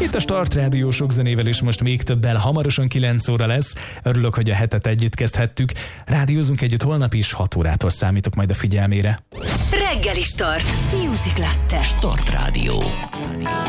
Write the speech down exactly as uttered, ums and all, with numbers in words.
Itt a Start Rádió sok zenével, és most még többel, hamarosan kilenc óra lesz. Örülök, hogy a hetet együtt kezdhettük. Rádiózunk együtt holnap is, hat órától számítok majd a figyelmére. Reggeli Start. Music Latte. Start Rádió.